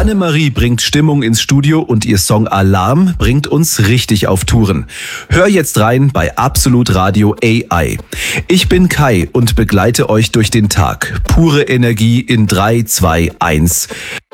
Annemarie bringt Stimmung ins Studio und ihr Song Alarm bringt uns richtig auf Touren. Hör jetzt rein bei Absolut Radio AI. Ich bin Kai und begleite euch durch den Tag. Pure Energie in 3, 2, 1.